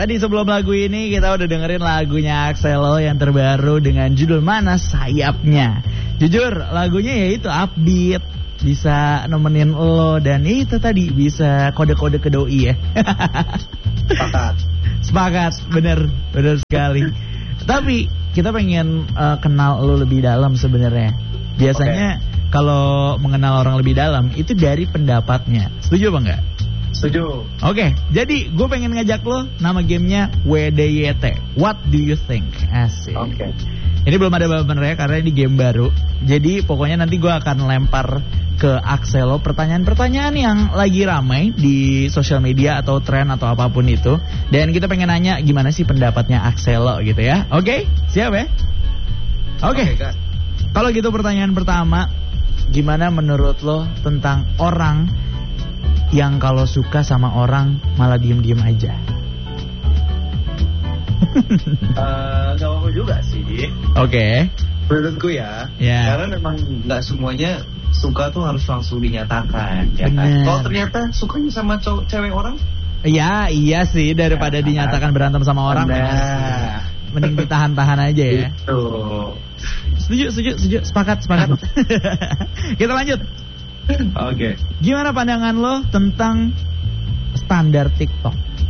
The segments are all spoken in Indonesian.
tadi sebelum lagu ini kita udah dengerin lagunya Axelo yang terbaru dengan judul Mana Sayapnya. Jujur lagunya ya itu upbeat, bisa nemenin lo, dan itu tadi bisa kode-kode ke doi ya. Sepakat, bener sekali. Tapi kita pengen kenal lo lebih dalam sebenarnya. Biasanya kalau mengenal orang lebih dalam itu dari pendapatnya. Setuju apa enggak? Setuju. Oke, jadi gue pengen ngajak lo, nama gamenya WDYT. What do you think? Asik. Oke. Ini belum ada benernya karena ini game baru. Jadi pokoknya nanti gue akan lempar ke Axelo pertanyaan-pertanyaan yang lagi ramai di sosial media atau tren atau apapun itu. Dan kita pengen nanya gimana sih pendapatnya Axelo gitu ya. Oke, siap ya? Oke. Kalau gitu pertanyaan pertama, gimana menurut lo tentang orang yang kalau suka sama orang malah diem-diem aja? Gak apa-apa juga sih. Oke. Menurutku ya. Karena memang gak semuanya suka tuh harus langsung dinyatakan, ya kan? Kalau ternyata sukanya sama cewek orang, ya iya sih, daripada dinyatakan berantem sama orang, mending ditahan-tahan aja ya. Gitu. Setuju, sepakat. Kita lanjut. Oke. Gimana pandangan lo tentang standar TikTok?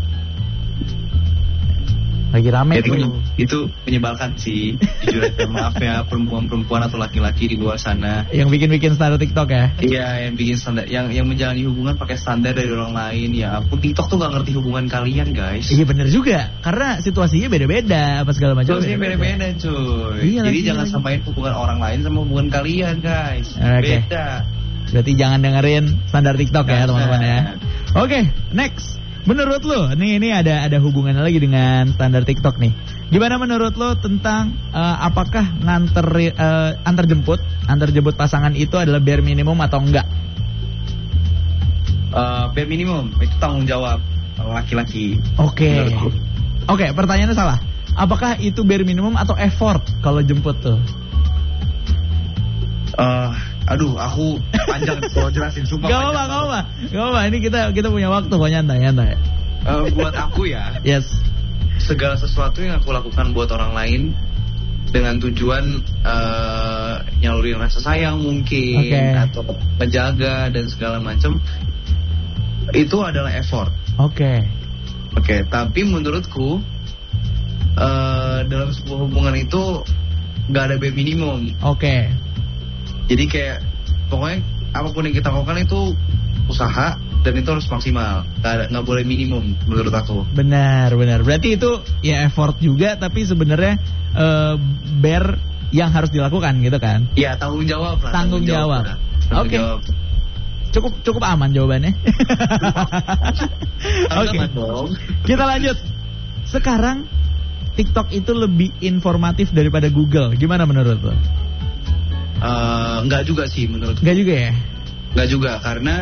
Lagi rame tuh. Itu menyebalkan sih. Jujur aja, maaf ya perempuan-perempuan atau laki-laki di luar sana yang bikin standar TikTok ya? Iya, yang bikin standar, yang menjalani hubungan pakai standar dari orang lain. Ya ampun, TikTok tuh gak ngerti hubungan kalian, guys. Iya bener juga, karena situasinya beda-beda apa segala macam. Situasinya beda-beda, cuy. Iya, jadi jangan samain hubungan orang lain sama hubungan kalian, guys. Beda. Berarti jangan dengerin standar TikTok ya teman-teman ya. Oke, next. Menurut lo, ini ada hubungannya lagi dengan standar TikTok nih. Gimana menurut lo tentang apakah antar jemput pasangan itu adalah bare minimum atau enggak? Bare minimum itu tanggung jawab laki-laki. Oke, pertanyaannya salah. Apakah itu bare minimum atau effort kalau jemput tuh? Aduh, aku panjang kalau jelasin, sumpah. Gak apa-apa. Ini kita punya waktu kok, nyantai. Buat aku ya. Yes. Segala sesuatu yang aku lakukan buat orang lain dengan tujuan nyalurin rasa sayang mungkin, atau menjaga dan segala macam, itu adalah effort. Oke. Tapi menurutku dalam sebuah hubungan itu gak ada bare minimum. Jadi kayak pokoknya apapun yang kita lakukan itu usaha dan itu harus maksimal. Nggak boleh minimum menurut aku. Benar. Berarti itu ya effort juga, tapi sebenarnya bare yang harus dilakukan gitu kan? Iya, tanggung jawab lah. Tanggung jawab. Oke. Cukup aman jawabannya. Oke. Kita lanjut. Sekarang TikTok itu lebih informatif daripada Google. Gimana menurut lo? Enggak juga sih menurut. Enggak juga ya? Enggak juga, karena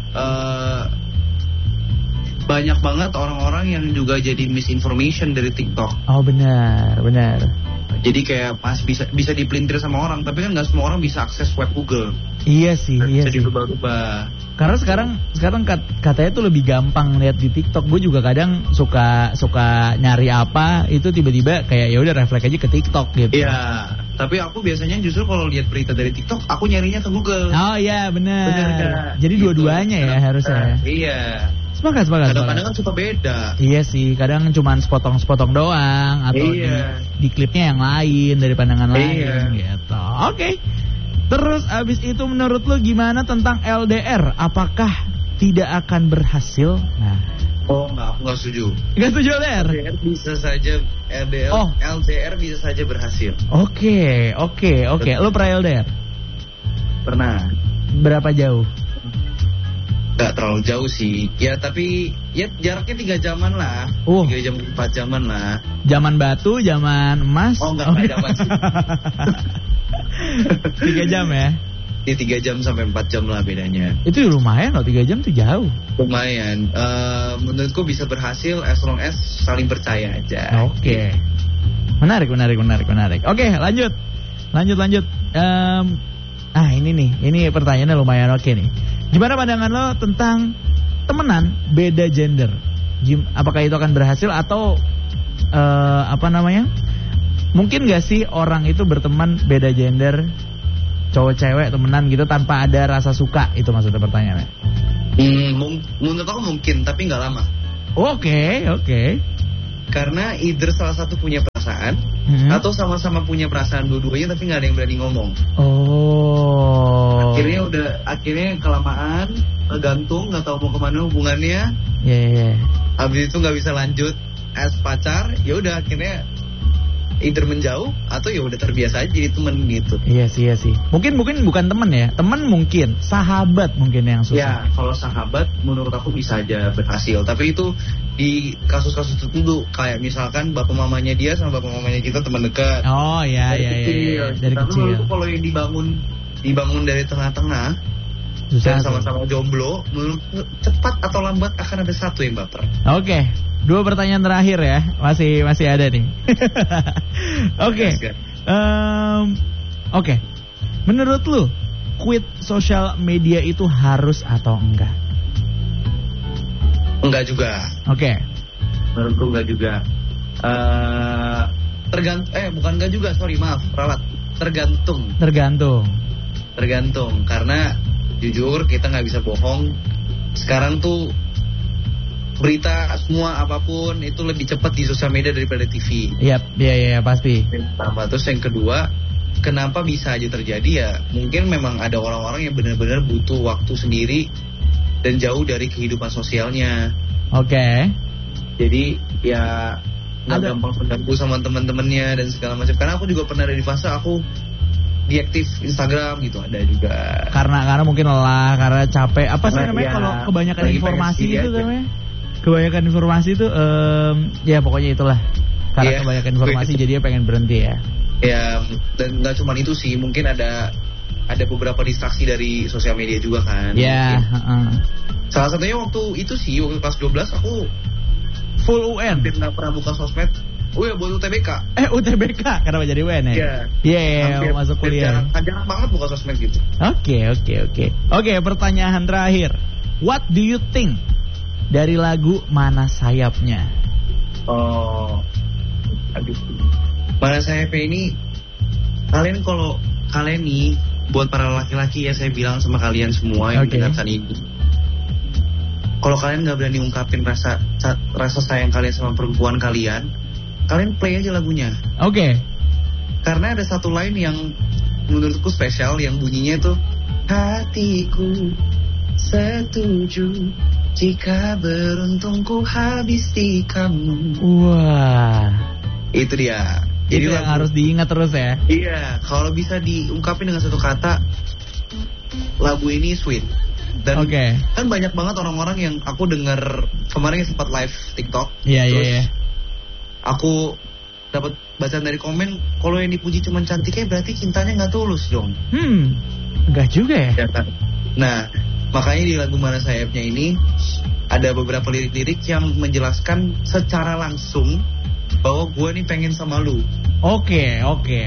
banyak banget orang-orang yang juga jadi misinformation dari TikTok. Oh benar. Jadi kayak pas bisa dipelintir sama orang, tapi kan nggak semua orang bisa akses web Google. Iya sih. Bisa dirubah-rubah. Karena sekarang katanya tuh lebih gampang lihat di TikTok. Gue juga kadang suka nyari apa itu tiba-tiba kayak ya udah refleks aja ke TikTok gitu. Iya. Tapi aku biasanya justru kalau lihat berita dari TikTok, aku nyarinya ke Google. Oh iya benar. Jadi gitu. Dua-duanya ya harusnya. Iya. Sepakat. Kadang-kadang kan suka beda. Iya sih, kadang cuma sepotong doang atau di klipnya yang lain dari pandangan lain gitu. Oke. Terus abis itu menurut lo gimana tentang LDR? Apakah tidak akan berhasil? Nah. Oh enggak, aku enggak setuju. Enggak setuju LDR? LDR bisa saja LDR bisa saja berhasil. Oke. Lo pernah LDR? Pernah. Berapa jauh? Gak terlalu jauh sih. Ya tapi ya jaraknya 3 jaman lah. 3 jam 4 jaman lah. Zaman batu, zaman emas. Oh enggak zaman sih. 3 jam ya? Ya 3 jam sampai 4 jam lah bedanya. Itu lumayan loh, 3 jam tuh jauh. Lumayan. Menurutku bisa berhasil as long as saling percaya aja. Oke. Menarik. Oke, lanjut. Ini pertanyaannya lumayan oke nih. Gimana pandangan lo tentang temenan beda gender? apakah itu akan berhasil atau mungkin gak sih orang itu berteman beda gender, cowok cewek temenan gitu tanpa ada rasa suka? Itu maksudnya pertanyaannya. Menurut aku mungkin, tapi nggak lama. Oke. Karena either salah satu punya perasaan atau sama-sama punya perasaan dua-duanya tapi nggak ada yang berani ngomong. Oh. Akhirnya kelamaan, gantung, nggak tahu mau kemana hubungannya. Yeah. Habis itu nggak bisa lanjut as pacar, ya udah akhirnya either menjauh atau ya udah terbiasa aja jadi temen gitu. Iya sih. Mungkin bukan temen ya, temen mungkin, sahabat mungkin yang susah. Ya, kalau sahabat menurut aku bisa aja berhasil. Tapi itu di kasus-kasus tertentu, kayak misalkan bapak mamanya dia sama bapak mamanya kita teman dekat. Oh iya. Dari kecil. Kalau yang dibangun dari tengah-tengah susah dan sama-sama jomblo, menurut cepat atau lambat akan ada satu yang baper. Oke. 2 pertanyaan terakhir ya, masih ada nih. Oke. Menurut lu, quit sosial media itu harus atau enggak? Enggak juga. Oke. Menurutku enggak juga. Bukan enggak juga, ralat. Tergantung, karena jujur kita nggak bisa bohong. Sekarang tuh berita semua apapun itu lebih cepat di sosial media daripada TV. Iya pasti. Terus yang kedua, kenapa bisa aja terjadi ya? Mungkin memang ada orang-orang yang benar-benar butuh waktu sendiri dan jauh dari kehidupan sosialnya. Oke. Jadi ya nggak gampang terganggu sama teman-temannya dan segala macam. Karena aku juga pernah ada di fase aku diaktif Instagram gitu, ada juga. Karena mungkin lelah, karena capek. Apa sih namanya kalau kebanyakan informasi itu namanya? Kebanyakan informasi itu ya pokoknya itulah. Karena kebanyakan informasi jadinya pengen berhenti ya. Ya, dan nggak cuma itu sih, mungkin ada beberapa distraksi dari sosial media juga kan. Ya. Salah satunya waktu kelas 12 aku full UN. Hampir nggak pernah buka sosmed. Buat UTBK. UTBK kenapa jadi UN ya? Iya, masuk kuliah. Jarang banget buka sosmed gitu. Oke, pertanyaan terakhir. What do you think dari lagu Mana Sayapnya? Mana Sayapnya ini, kalian nih, buat para laki-laki ya, saya bilang sama kalian semua yang mendengarkan ini, kalau kalian nggak berani ungkapin rasa sayang kalian sama perempuan kalian play aja lagunya. Karena ada satu line yang menurutku spesial, yang bunyinya itu, hatiku setuju jika beruntungku habis di kamu. Wah, itu dia. Jadi yang harus diingat terus ya. Iya, kalau bisa diungkapin dengan satu kata, lagu ini sweet. Dan kan banyak banget orang-orang yang aku dengar kemarin sempat live TikTok. Iya. Aku dapat bacaan dari komen, kalau yang dipuji cuma cantiknya berarti cintanya nggak tulus dong. Enggak juga ya. Nah, makanya di lagu Mana Sayapnya ini ada beberapa lirik-lirik yang menjelaskan secara langsung bahwa gue nih pengen sama lu. Oke.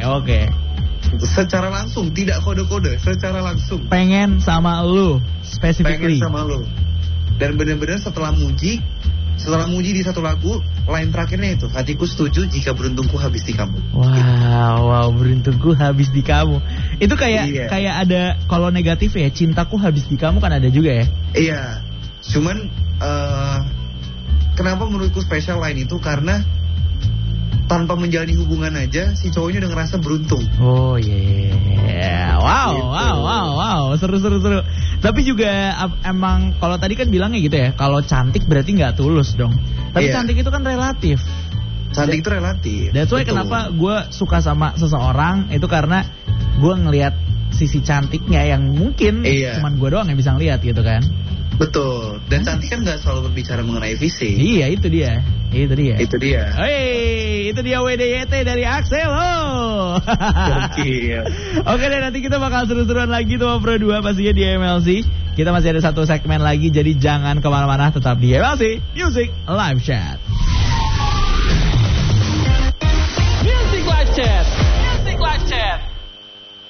Secara langsung, tidak kode-kode, secara langsung. Pengen sama lu, specifically. Pengen sama lu. Dan benar-benar setelah muji di satu lagu, line terakhirnya itu, hatiku setuju jika beruntungku habis di kamu. Wow, beruntungku habis di kamu. Itu kayak ada, kalau negatif ya, cintaku habis di kamu kan ada juga ya. Iya. Cuman kenapa menurutku spesial line itu, karena tanpa menjalani hubungan aja si cowoknya udah ngerasa beruntung. Oh yeah. Wow. Seru. Tapi juga emang kalau tadi kan bilangnya gitu ya, kalau cantik berarti nggak tulus dong. Tapi cantik itu kan relatif. Cantik itu relatif. That's why kenapa gue suka sama seseorang itu, karena gue ngelihat sisi cantiknya yang mungkin cuman gue doang yang bisa ngelihat gitu kan. Betul. Dan cantik kan nggak selalu berbicara mengenai fisik. Iya, itu dia. Itu dia. Itu dia WDYT dari Axelo. Oke deh, nanti kita bakal seru-seruan lagi tuh Pro 2 pastinya di MLC. Kita masih ada satu segmen lagi, jadi jangan kemana-mana, tetap di MLC Music Live Chat. Music Live Chat.